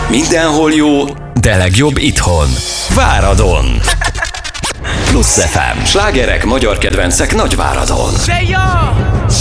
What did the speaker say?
Mindenhol jó, de legjobb itthon. Váradon! Plusz FM. Slágerek, magyar kedvencek Nagyváradon.